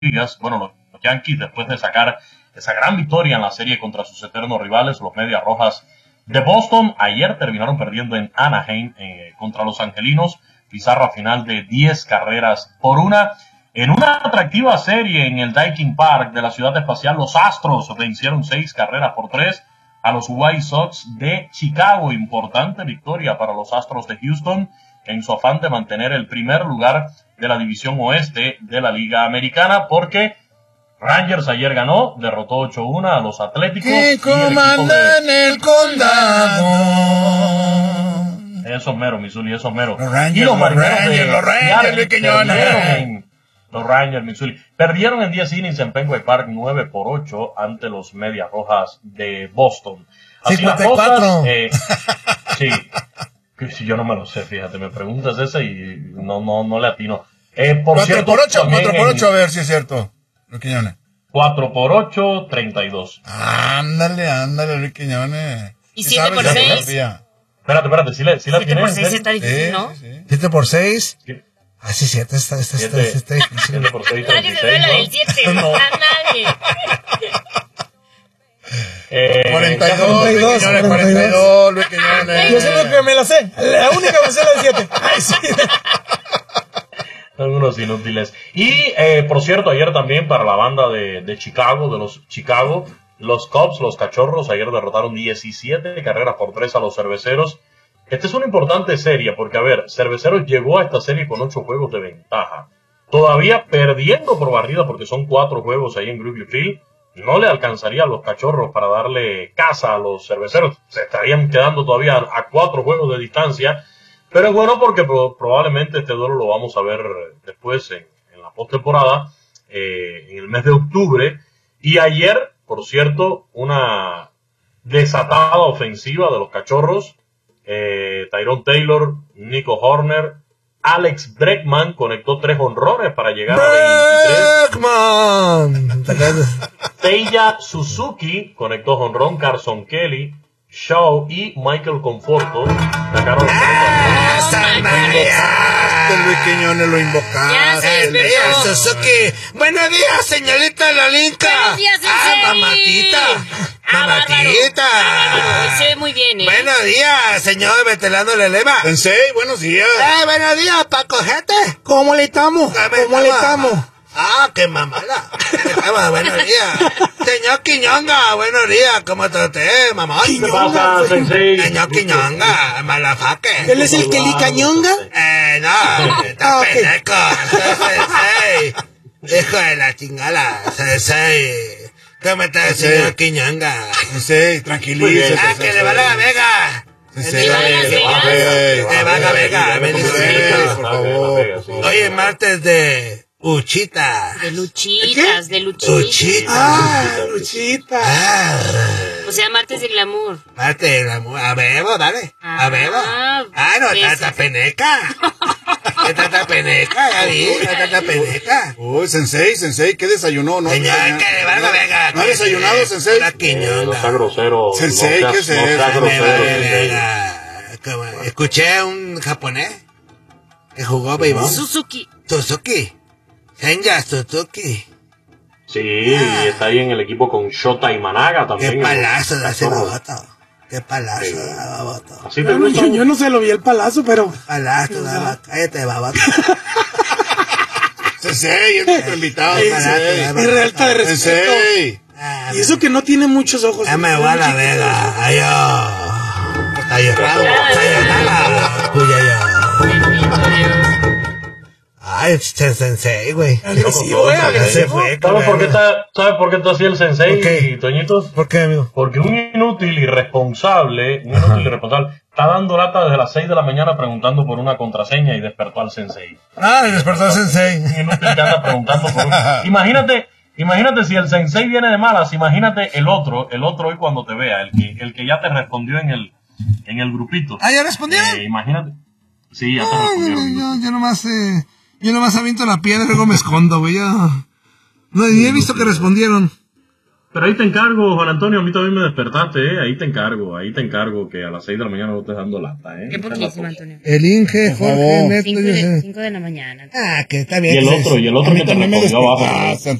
ligas. Bueno, los Yankees, después de sacar esa gran victoria en la serie contra sus eternos rivales, los Medias Rojas de Boston, ayer terminaron perdiendo en Anaheim contra los Angelinos, pizarra final de 10-1. En una atractiva serie en el Daikin Park de la Ciudad Espacial, los Astros vencieron 6-3 a los White Sox de Chicago. Importante victoria para los Astros de Houston en su afán de mantener el primer lugar de la división oeste de la Liga Americana, porque Rangers ayer ganó, derrotó 8-1 a los Atléticos. ¡Que comandan el condado! Esos meros, Missouri, esos meros. Los Rangers, y los Rangers, Luis Quiñones. Los Rangers, Missouri. Perdieron en 10 innings en Fenway Park 9-8 ante los Medias Rojas de Boston. Así 54. Sí, si yo no me lo sé, fíjate, me preguntas ese y no le atino. Por 4 por 8, a ver si es cierto. Luis Quiñones. 4x8, 32. Ándale, Luis Quiñones. ¿Y 7 por 6? Espérate, ¿sí la tienes? 7 por 6 está difícil, ¿no? Sí. 7 por 6. Ah, sí, 7 está difícil. 7 por 6, 36, nadie se duela del 7, no. A nadie. 42, Luis Quiñones. Yo siento que me la sé. La única que me sé es la del 7. Ay, sí. Algunos inútiles. Y, por cierto, ayer también para la banda de Chicago, de los Chicago, los Cubs, los Cachorros, ayer derrotaron 17-3 a los Cerveceros. Esta es una importante serie porque, a ver, Cerveceros llegó a esta serie con 8 juegos de ventaja. Todavía perdiendo por barrida porque son 4 juegos ahí en Wrigley Field. No le alcanzaría a los Cachorros para darle casa a los Cerveceros. Se estarían quedando todavía a 4 juegos de distancia. Pero es bueno porque probablemente este duelo lo vamos a ver después en la postemporada, en el mes de octubre. Y ayer, por cierto, una desatada ofensiva de los Cachorros. Tyrone Taylor, Nico Horner, Alex Bregman conectó 3 jonrones para llegar a 23. Seiya Suzuki conectó jonrón, Carson Kelly, Shaw y Michael Conforto sacaron Luis Quiñones lo invocaste. Suzuki. Buenos días, señorita Lolinka. Buenos días, Mamatita. Se ve muy bien, Buenos días, señor veterano de lema. Sensei, buenos días. Buenos días, Paco Gente. ¿Cómo le estamos? Qué mamada. Buenos días. Señor Quiñonga, buenos días. ¿Cómo está usted, mamá? ¿Qué pasa, Sensei? Señor Quiñonga, malafaque. ¿Él es el Kelly Cañonga? No, está pendejo. Sensei. Hijo de la chingada, Sensei. ¿Cómo está el señor Quiñonga? Sensei, tranquilízate. Que le va a la Vega. Sensei, le va a la Vega. Por favor. Hoy es martes de Uchita. De luchitas. Luchita. O sea, martes de glamour. Martes de glamour. A bebo, dale. A bebo. No, tata peneca. Tata peneca, ya vi. Tata peneca. Uy, Sensei, ¿qué desayunó? Señor, que le valga Vega. ¿No ha desayunado, Sensei? No sea grosero. Sensei, ¿qué es eso? No sea grosero, Sensei. Escuché un japonés que jugó béisbol. Suzuki. Senja Suzuki. Sí, está ahí en el equipo con Shota y Managa también. Qué palazo de hacer Baboto. Qué palazo de Baboto. Así te gusta. Yo no se lo vi el palazo, pero... Palazo de Baboto. Cállate, Baboto. Sensei, es nuestro invitado. Es realta de respeto. Sensei. Y eso que no tiene muchos ojos. Ya me voy a la Vega. Sayonara. Ay, Sensei, güey. Agresivo. Se fue. ¿Sabes por qué está así el Sensei, ¿Por qué? Toñitos? ¿Por qué, amigo? Porque un inútil irresponsable, está dando lata desde las 6 de la mañana preguntando por una contraseña y despertó al Sensei. Y despertó al Sensei. Un inútil que anda preguntando por Imagínate si el Sensei viene de malas, imagínate el otro hoy cuando te vea, el que ya te respondió en el grupito. ¿Ya respondieron? Imagínate. Sí, ya te respondieron. Yo nomás aviento la piedra y luego me escondo, güey. No, ni he visto que respondieron. Pero ahí te encargo, Juan Antonio, a mí también me despertaste, ahí te encargo que a las 6 de la mañana no estés dando lata, Qué poquísimo, Antonio. El Inge, Jorge, Neto. 5 de la mañana. Ah, que está bien. Y el otro que te respondió abajo.